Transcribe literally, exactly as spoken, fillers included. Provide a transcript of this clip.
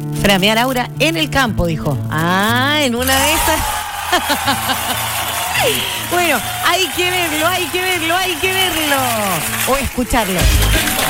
Framear Aura en el campo, dijo. Ah, en una de esas. Bueno, hay que verlo, hay que verlo, hay que verlo. O escucharlo.